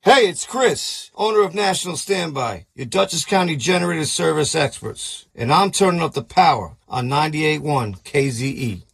Hey, it's Chris, owner of National Standby, your Dutchess County generator service experts. And I'm turning up the power on 98.1 KZE.